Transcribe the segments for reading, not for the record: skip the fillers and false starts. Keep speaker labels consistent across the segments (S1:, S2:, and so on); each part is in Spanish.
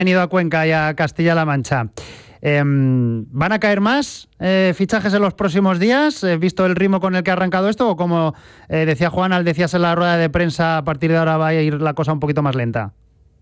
S1: Venido a Cuenca y a Castilla-La Mancha. ¿Van a caer más fichajes en los próximos días, visto el ritmo con el que ha arrancado esto? ¿O como decía Juan, decías en la rueda de prensa, a partir de ahora va a ir la cosa un poquito más lenta?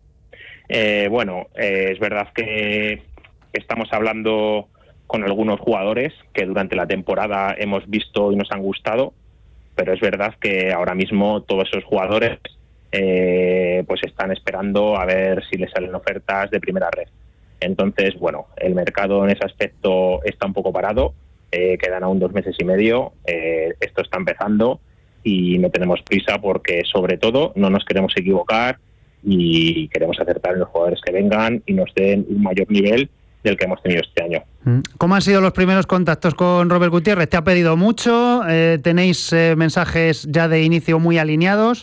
S2: Es verdad que estamos hablando con algunos jugadores que durante la temporada hemos visto y nos han gustado, pero es verdad que ahora mismo todos esos jugadores pues están esperando a ver si les salen ofertas de primera red. Entonces, el mercado en ese aspecto está un poco parado, quedan aún 2 meses y medio, esto está empezando y no tenemos prisa porque, sobre todo, no nos queremos equivocar y queremos acertar en los jugadores que vengan y nos den un mayor nivel del que hemos tenido este año.
S1: ¿Cómo han sido los primeros contactos con Robert Gutiérrez? ¿Te ha pedido mucho? ¿Tenéis mensajes ya de inicio muy alineados?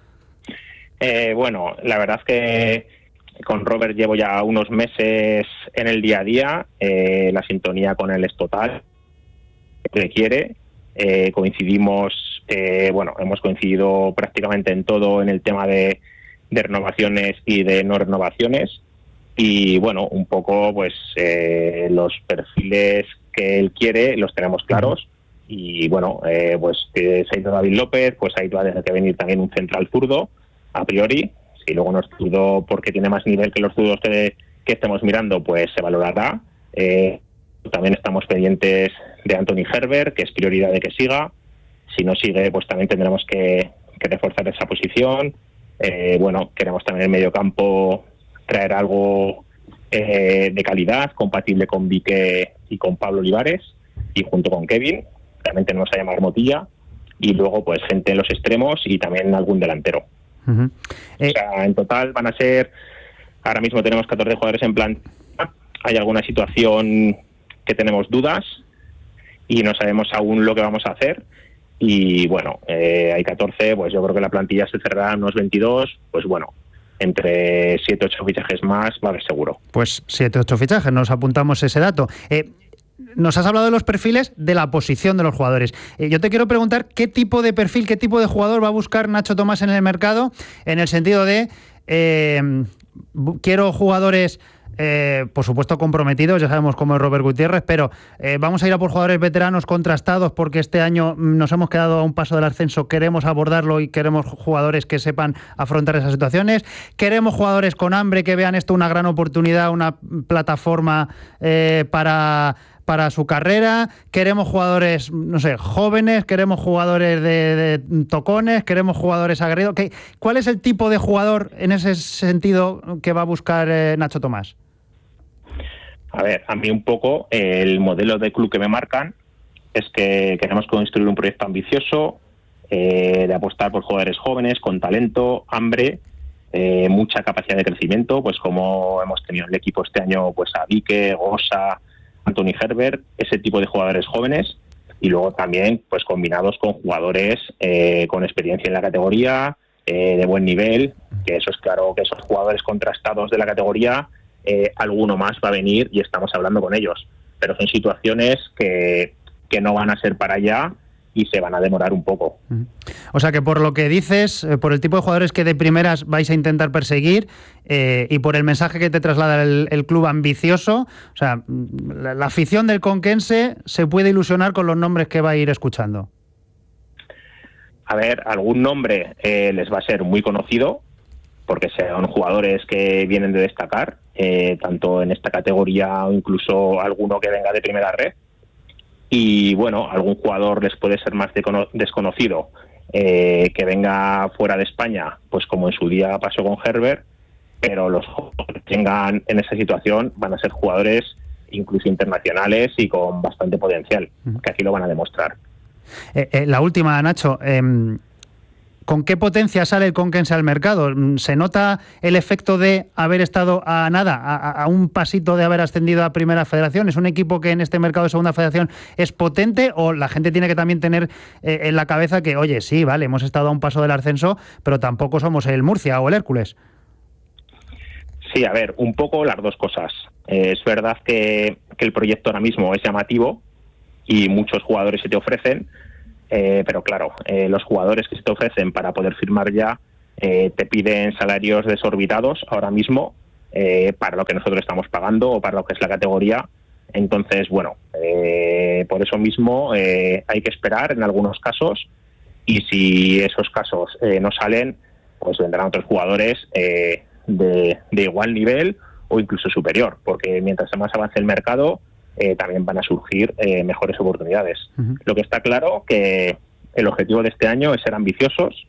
S2: La verdad es que con Robert llevo ya unos meses en el día a día, la sintonía con él es total, requiere, coincidimos, hemos coincidido prácticamente en todo en el tema de renovaciones y de no renovaciones y un poco los perfiles que él quiere los tenemos claros y que se ha ido David López, pues ahí va a tener que venir también un central zurdo a priori. Si luego no es zurdo porque tiene más nivel que los zurdos que estemos mirando, pues se valorará. También estamos pendientes de Anthony Herbert, que es prioridad de que siga. Si no sigue, pues también tendremos que reforzar esa posición. Queremos también en el medio campo traer algo de calidad, compatible con Vique y con Pablo Olivares, y junto con Kevin. También tenemos a llamar Motilla. Y luego, pues gente en los extremos y también algún delantero. O sea, en total van a ser, ahora mismo tenemos 14 jugadores en plantilla, hay alguna situación que tenemos dudas y no sabemos aún lo que vamos a hacer y hay 14, pues yo creo que la plantilla se cerrará en unos 22, entre 7-8 fichajes más va a haber seguro.
S1: Pues 7-8 fichajes, nos apuntamos ese dato. Nos has hablado de los perfiles de la posición de los jugadores. Yo te quiero preguntar qué tipo de perfil, qué tipo de jugador va a buscar Nacho Tomás en el mercado, en el sentido de quiero jugadores, por supuesto, comprometidos, ya sabemos cómo es Robert Gutiérrez, pero vamos a ir a por jugadores veteranos contrastados porque este año nos hemos quedado a un paso del ascenso, queremos abordarlo y queremos jugadores que sepan afrontar esas situaciones. Queremos jugadores con hambre que vean esto una gran oportunidad, una plataforma para su carrera. Queremos jugadores, jóvenes, queremos jugadores de tocones, queremos jugadores aguerridos. ¿Cuál es el tipo de jugador en ese sentido que va a buscar Nacho Tomás?
S2: A ver, a mí un poco el modelo de club que me marcan es que queremos construir un proyecto ambicioso, de apostar por jugadores jóvenes, con talento, hambre, mucha capacidad de crecimiento, pues como hemos tenido en el equipo este año, pues a Vique, Gosa, Anthony Herbert, ese tipo de jugadores jóvenes y luego también pues combinados con jugadores con experiencia en la categoría, de buen nivel, que eso es claro que esos jugadores contrastados de la categoría, alguno más va a venir y estamos hablando con ellos, pero son situaciones que no van a ser para allá y se van a demorar un poco.
S1: O sea que por lo que dices, por el tipo de jugadores que de primeras vais a intentar perseguir y por el mensaje que te traslada el club ambicioso, o sea, la afición del conquense se puede ilusionar con los nombres que va a ir escuchando.
S2: A ver, algún nombre les va a ser muy conocido porque son jugadores que vienen de destacar, tanto en esta categoría o incluso alguno que venga de primera red. Y algún jugador les puede ser más desconocido, que venga fuera de España, pues como en su día pasó con Herbert, pero los jugadores que tengan en esa situación van a ser jugadores incluso internacionales y con bastante potencial, que aquí lo van a demostrar.
S1: La última, Nacho, ¿con qué potencia sale el Conquense al mercado? ¿Se nota el efecto de haber estado a un pasito de haber ascendido a Primera Federación? ¿Es un equipo que en este mercado de Segunda Federación es potente o la gente tiene que también tener en la cabeza que, oye, sí, vale, hemos estado a un paso del ascenso, pero tampoco somos el Murcia o el Hércules?
S2: Sí, a ver, un poco las dos cosas. Es verdad que el proyecto ahora mismo es llamativo y muchos jugadores se te ofrecen, pero claro, los jugadores que se te ofrecen para poder firmar ya te piden salarios desorbitados ahora mismo para lo que nosotros estamos pagando o para lo que es la categoría. Entonces, bueno, por eso mismo hay que esperar en algunos casos, y si esos casos no salen, pues vendrán otros jugadores de igual nivel o incluso superior, porque mientras más avance el mercado, también van a surgir mejores oportunidades. Uh-huh. Lo que está claro que el objetivo de este año es ser ambiciosos,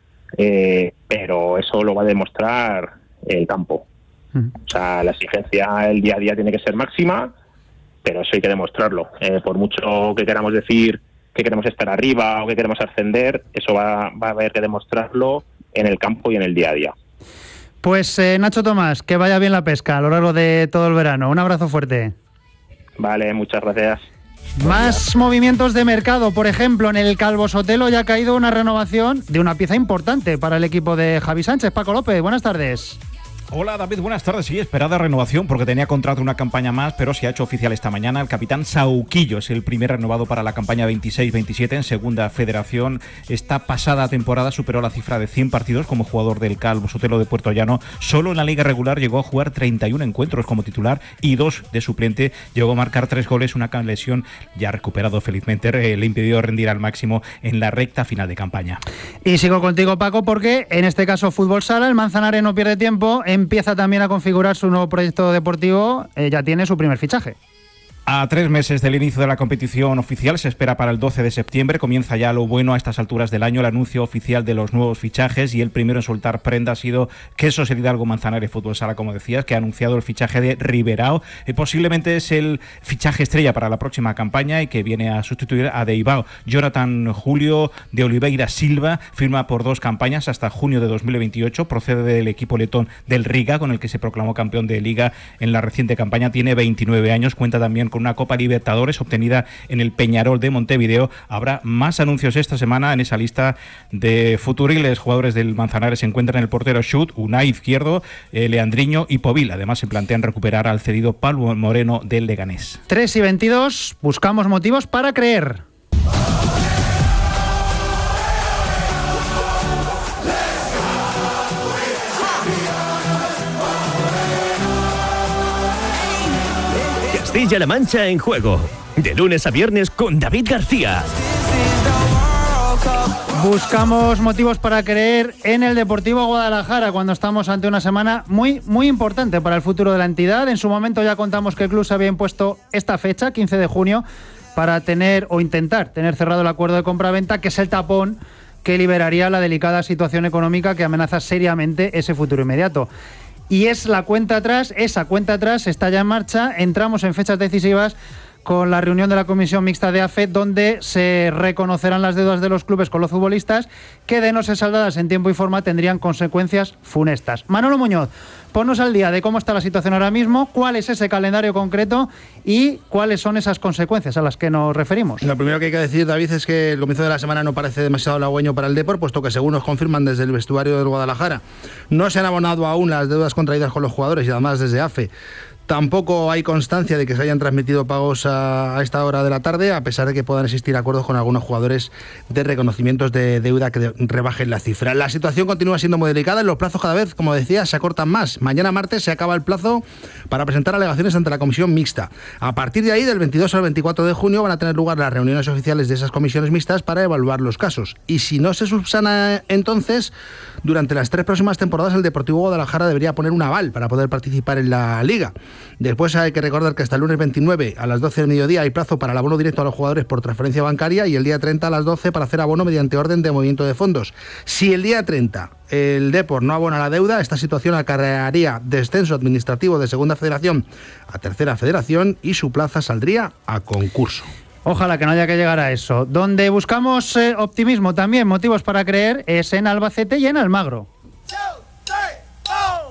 S2: pero eso lo va a demostrar el campo. Uh-huh. O sea, la exigencia el día a día tiene que ser máxima, pero eso hay que demostrarlo. Por mucho que queramos decir que queremos estar arriba o que queremos ascender, eso va a haber que demostrarlo en el campo y en el día a día.
S1: Pues Nacho Tomás, que vaya bien la pesca a lo largo de todo el verano. Un abrazo fuerte.
S2: Vale, muchas gracias.
S1: Más movimientos de mercado. Por ejemplo, en el Calvo Sotelo ya ha caído una renovación de una pieza importante para el equipo de Javi Sánchez. Paco López, buenas tardes.
S3: Hola David, buenas tardes. Sí, esperada renovación porque tenía contrato una campaña más, pero se ha hecho oficial esta mañana. El capitán Sauquillo es el primer renovado para la campaña 26-27 en Segunda Federación. Esta pasada temporada superó la cifra de 100 partidos como jugador del Calvo Sotelo de Puerto Llano. Solo en la liga regular llegó a jugar 31 encuentros como titular y 2 de suplente. Llegó a marcar 3 goles, una lesión ya recuperado felizmente le impidió rendir al máximo en la recta final de campaña.
S1: Y sigo contigo, Paco, porque en este caso Fútbol Sala, el Manzanares no pierde tiempo, empieza también a configurar su nuevo proyecto deportivo, ya tiene su primer fichaje.
S3: A 3 meses del inicio de la competición oficial, se espera para el 12 de septiembre, comienza ya lo bueno a estas alturas del año, el anuncio oficial de los nuevos fichajes, y el primero en soltar prenda ha sido Quesos el Hidalgo Manzanares Fútbol Sala, como decías, que ha anunciado el fichaje de Riberao, posiblemente es el fichaje estrella para la próxima campaña y que viene a sustituir a Deibao. Jonathan Julio de Oliveira Silva firma por 2 campañas hasta junio de 2028, procede del equipo letón del Riga, con el que se proclamó campeón de Liga en la reciente campaña, tiene 29 años, cuenta también con una Copa Libertadores obtenida en el Peñarol de Montevideo. Habrá más anuncios esta semana en esa lista de futuriles jugadores del Manzanares. Se encuentran el portero Schut, Unai Izquierdo, Leandriño y Povil. Además se plantean recuperar al cedido Pablo Moreno del Leganés.
S1: 3:22, buscamos motivos para creer.
S4: Castilla-La Mancha en juego, de lunes a viernes con David García.
S1: Buscamos motivos para creer en el Deportivo Guadalajara cuando estamos ante una semana muy importante para el futuro de la entidad. En su momento ya contamos que el club se había impuesto esta fecha, 15 de junio, para tener o intentar tener cerrado el acuerdo de compraventa, que es el tapón que liberaría la delicada situación económica que amenaza seriamente ese futuro inmediato. Y es la cuenta atrás, esa cuenta atrás está ya en marcha. Entramos en fechas decisivas con la reunión de la Comisión Mixta de AFE, donde se reconocerán las deudas de los clubes con los futbolistas, que de no ser saldadas en tiempo y forma tendrían consecuencias funestas. Manolo Muñoz, ponnos al día de cómo está la situación ahora mismo, cuál es ese calendario concreto y cuáles son esas consecuencias a las que nos referimos.
S5: Lo primero que hay que decir, David, es que el comienzo de la semana no parece demasiado halagüeño para el Depor, puesto que según nos confirman desde el vestuario del Guadalajara, no se han abonado aún las deudas contraídas con los jugadores y además desde AFE tampoco hay constancia de que se hayan transmitido pagos a esta hora de la tarde, a pesar de que puedan existir acuerdos con algunos jugadores de reconocimientos de deuda que rebajen la cifra. La situación continúa siendo muy delicada, los plazos cada vez, como decía, se acortan más. Mañana martes se acaba el plazo para presentar alegaciones ante la comisión mixta. A partir de ahí, del 22 al 24 de junio, van a tener lugar las reuniones oficiales de esas comisiones mixtas para evaluar los casos. Y si no se subsana entonces, durante las 3 próximas temporadas el Deportivo Guadalajara debería poner un aval para poder participar en la Liga. Después hay que recordar que hasta el lunes 29 a las 12 del mediodía hay plazo para el abono directo a los jugadores por transferencia bancaria y el día 30 a las 12 para hacer abono mediante orden de movimiento de fondos. Si el día 30 el Depor no abona la deuda, esta situación acarrearía descenso administrativo de Segunda Federación a Tercera Federación y su plaza saldría a concurso.
S1: Ojalá que no haya que llegar a eso. Donde buscamos optimismo también, motivos para creer, es en Albacete y en Almagro.